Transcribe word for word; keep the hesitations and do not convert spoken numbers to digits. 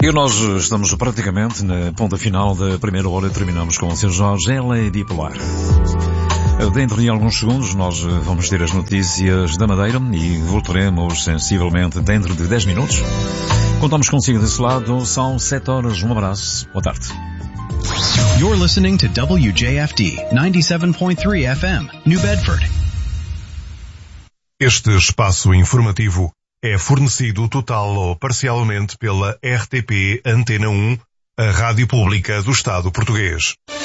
E nós estamos praticamente na ponta final da primeira hora. Terminamos com o senhor Jorge L. Bipolar. Dentro de alguns segundos nós vamos ter as notícias da Madeira e voltaremos sensivelmente dentro de dez minutos. Contamos consigo desse lado. São sete horas. Um abraço. Boa tarde. You're listening to W J F D ninety-seven point three F M, New Bedford. Este espaço informativo é fornecido total ou parcialmente pela R T P Antena um, a Rádio Pública do Estado Português.